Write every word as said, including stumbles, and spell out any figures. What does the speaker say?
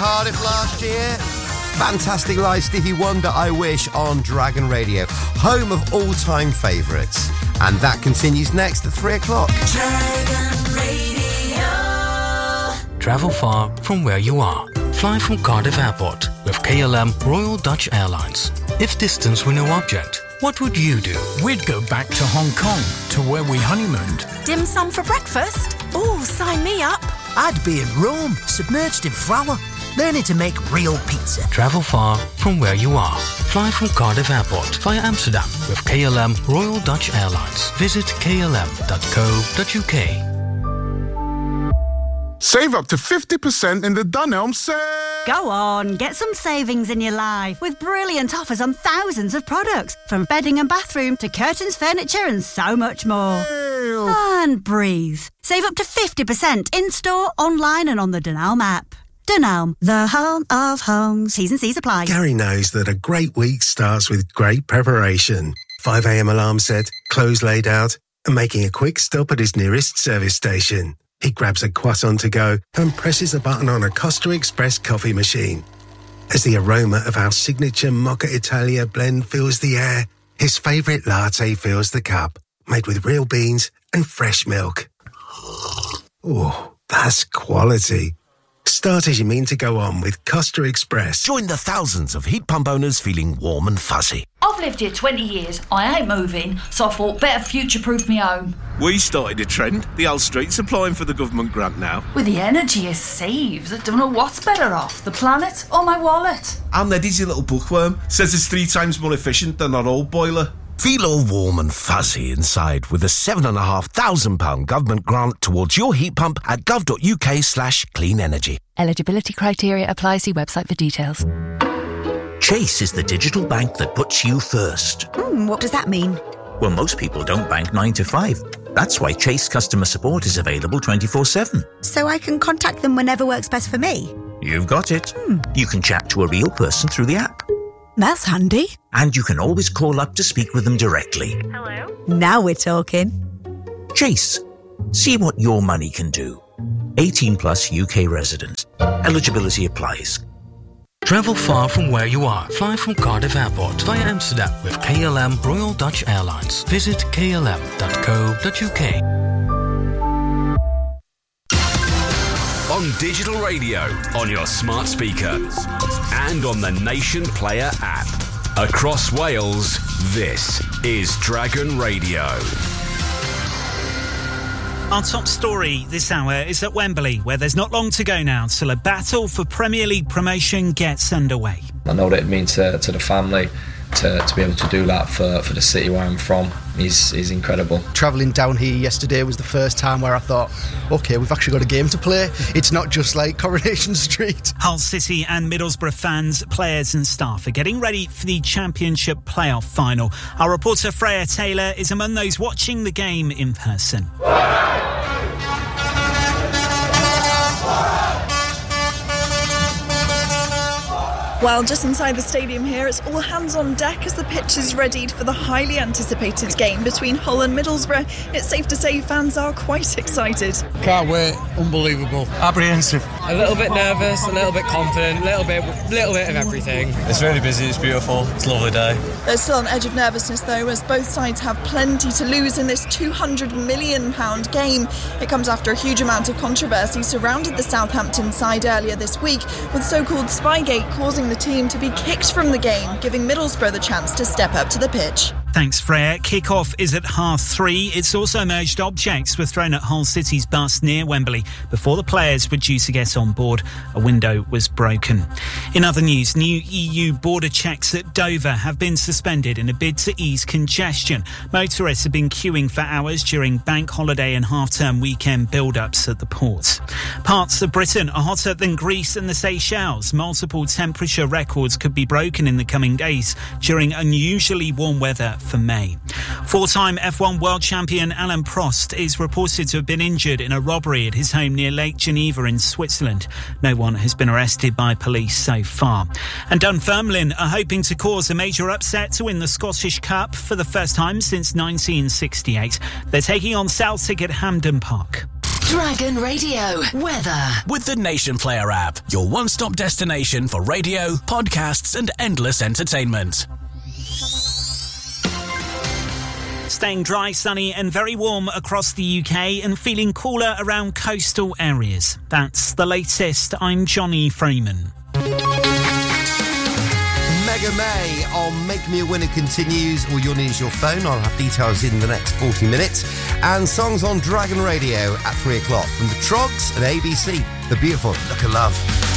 Cardiff last year. Fantastic Live, Stevie Wonder, I Wish on Dragon Radio, home of all-time favourites. And that continues next at three o'clock. Dragon Radio. Travel far from where you are. Fly from Cardiff Airport with K L M Royal Dutch Airlines. If distance were no object, what would you do? We'd go back to Hong Kong, to where we honeymooned. Dim sum for breakfast? Oh, sign me up. I'd be in Rome, submerged in flour, learning to make real pizza. Travel far from where you are. Fly from Cardiff Airport via Amsterdam with K L M Royal Dutch Airlines. Visit k l m dot co dot u k. Save up to fifty percent in the Dunelm sale. Go on, get some savings in your life with brilliant offers on thousands of products, from bedding and bathroom to curtains, furniture and so much more. Ew. And breathe. Save up to fifty percent in-store, online and on the Dunelm app. Dunelm, the home of homes. T's and C's apply. Gary knows that a great week starts with great preparation. five a.m. alarm set, clothes laid out, and making a quick stop at his nearest service station. He grabs a croissant to go and presses a button on a Costa Express coffee machine. As the aroma of our signature Mocha Italia blend fills the air, his favourite latte fills the cup, made with real beans and fresh milk. Oh, that's quality. Start as you mean to go on with Costa Express. Join the thousands of heat pump owners feeling warm and fuzzy. I've lived here twenty years, I ain't moving, so I thought better future-proof me home. We started a trend. The Hull Street's applying for the government grant now. With the energy it saves, I don't know what's better off, the planet or my wallet. And their dizzy little bookworm says it's three times more efficient than our old boiler. Feel all warm and fuzzy inside with a seven and a half thousand pound government grant towards your heat pump at gov.uk slash clean energy. Eligibility criteria apply. See website for details. Chase is the digital bank that puts you first. Hmm, what does that mean? Well, most people don't bank nine to five. That's why Chase customer support is available twenty-four seven. So I can contact them whenever works best for me? You've got it. Hmm. You can chat to a real person through the app. That's handy. And you can always call up to speak with them directly. Hello? Now we're talking. Chase. See what your money can do. eighteen plus U K residents. Eligibility applies. Travel far from where you are. Fly from Cardiff Airport via Amsterdam with K L M Royal Dutch Airlines. Visit k l m dot co dot u k. On digital radio, on your smart speaker, and on the Nation Player app. Across Wales, this is Dragon Radio. Our top story this hour is at Wembley, where there's not long to go now till a battle for Premier League promotion gets underway. I know what it means to, to the family, to, to be able to do that for, for the city where I'm from is, is incredible. Travelling down here yesterday was the first time where I thought, OK, we've actually got a game to play. It's not just like Coronation Street. Hull City and Middlesbrough fans, players and staff are getting ready for the Championship playoff final. Our reporter Freya Taylor is among those watching the game in person. Well, just inside the stadium here, it's all hands on deck as the pitch is readied for the highly anticipated game between Hull and Middlesbrough. It's safe to say fans are quite excited. Can't wait. Unbelievable. Apprehensive. A little bit nervous, a little bit confident, a little bit, little bit of everything. It's really busy, it's beautiful, it's a lovely day. There's still an edge of nervousness though, as both sides have plenty to lose in this two hundred million pounds game. It comes after a huge amount of controversy surrounded the Southampton side earlier this week, with so-called Spygate causing the team to be kicked from the game, giving Middlesbrough the chance to step up to the pitch. Thanks, Freya. Kick-off is at half three. It's also emerged objects were thrown at Hull City's bus near Wembley before the players were due to get on board. A window was broken. In other news, new E U border checks at Dover have been suspended in a bid to ease congestion. Motorists have been queuing for hours during bank holiday and half-term weekend build-ups at the port. Parts of Britain are hotter than Greece and the Seychelles. Multiple temperature records could be broken in the coming days during unusually warm weather for May. Four-time F one world champion Alain Prost is reported to have been injured in a robbery at his home near Lake Geneva in Switzerland. No one has been arrested by police so far. And Dunfermline are hoping to cause a major upset to win the Scottish Cup for the first time since nineteen sixty-eight. They're taking on Celtic at Hampden Park. Dragon Radio weather. With the Nation Player app, your one-stop destination for radio, podcasts and endless entertainment. Staying dry, sunny and very warm across the U K and feeling cooler around coastal areas. That's the latest. I'm Johnny Freeman. Mega May on Make Me a Winner continues. All you'll need is your phone. I'll have details in the next forty minutes. And songs on Dragon Radio at three o'clock from the Trogs and A B C. The beautiful Look of Love.